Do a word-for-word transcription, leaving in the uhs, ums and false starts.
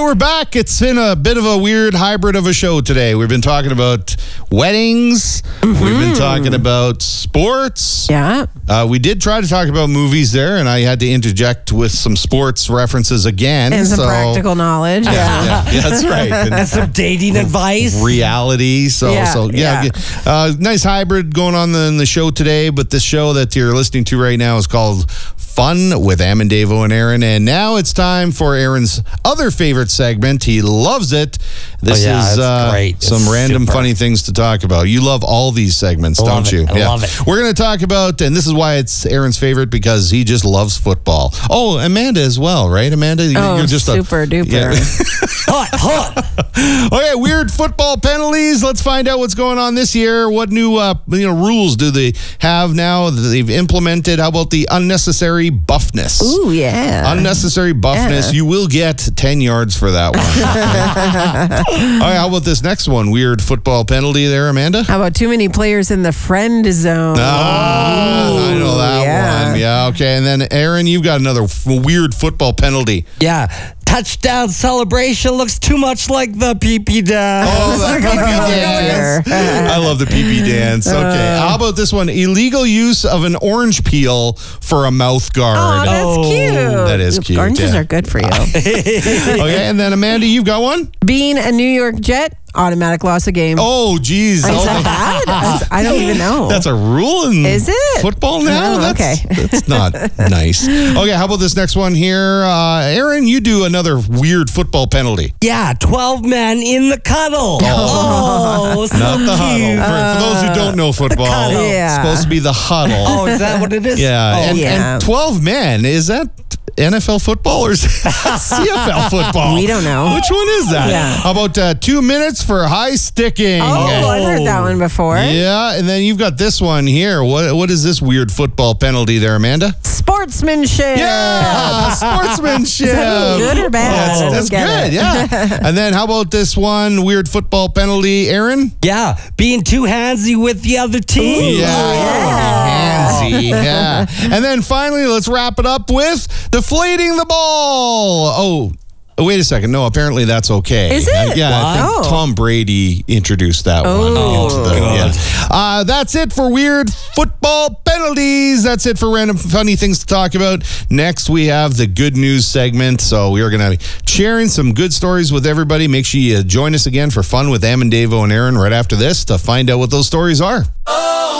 we're back. It's been a bit of a weird hybrid of a show today. We've been talking about weddings. Mm-hmm. We've been talking about sports. Yeah. Uh, we did try to talk about movies there, and I had to interject with some sports references again. And some so, practical knowledge. Yeah, Yeah. yeah, yeah, that's right. And, And some dating advice. reality. So, Yeah, so yeah. yeah. Uh, nice hybrid going on in the show today, but this show that you're listening to right now is called Fun with Amandavo and Aaron. And now it's time for Aaron's other favorite segment. He loves it. This Oh, yeah, is it's uh, great. some It's random super. funny things to talk about. You love all these segments, Love don't it. you? I love it. We're going to talk about, and this is why it's Aaron's favorite, because he just loves football. Oh, Amanda as well, right? Amanda, You- Oh, you're just super a, duper. Yeah. Hot, hot. Okay, weird football penalties. Let's find out what's going on this year. What new uh, you know rules do they have now that they've implemented? How about the unnecessary buffness? Ooh, yeah. Unnecessary buffness. Yeah. You will get ten yards for that one. All right, how about this next one? Weird football penalty there, Amanda? How about too many players in the friend zone? Ah, I know that yeah. one. Yeah, okay. And then, Aaron, you've got another f- weird football penalty. Yeah. Touchdown celebration looks too much like the pee-pee dance. Oh, that P P dance. I love the P P dance. Okay. How about this one? Illegal use of an orange peel for a mouth Oh, guard. that's Oh, cute. that is cute, Oranges yeah. are good for you. Okay, and then Amanda, you've got one? Being a New York Jet, automatic loss of game. Oh, geez. Is Oh, that bad? I don't even know. that's a rule in Is it? football now? Oh, that's, okay. That's not nice. Okay, how about this next one here? Uh, Aaron, you do another weird football penalty. Yeah, twelve men in the cuddle. Oh, so Not the huddle. cute. For, for those who don't know football, cuddle. it's Yeah. supposed to be the huddle. Oh, is that what it is? Yeah, Oh, and, yeah. and twelve men, is that N F L football or is that C F L football? We don't know. Which one is that? Yeah. How about uh, two minutes for high sticking? Oh, I've heard that one before. Yeah, and then you've got this one here. What What is this weird football penalty there, Amanda? Sportsmanship. Yeah, sportsmanship. Is that good or bad? I That's, don't that's get good, yeah. And then how about this one weird football penalty, Aaron? Yeah, being too handsy with the other team. Yeah, handsy. Yeah. And then finally, let's wrap it up with deflating the ball. Oh, wait a second. No, apparently that's okay. Is it? Uh, yeah, I think Wow. Tom Brady introduced that one. Oh. into the- yeah. Uh, that's it for weird football penalties. That's it for random funny things to talk about. Next, we have the good news segment. So we are going to be sharing some good stories with everybody. Make sure you join us again for Fun with Amandavo and Aaron right after this to find out what those stories are.